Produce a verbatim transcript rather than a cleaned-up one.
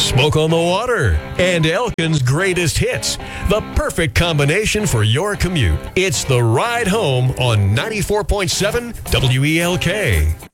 Smoke on the Water, and Elkin's Greatest Hits. The perfect combination for your commute. It's The Ride Home on ninety-four point seven W E L K.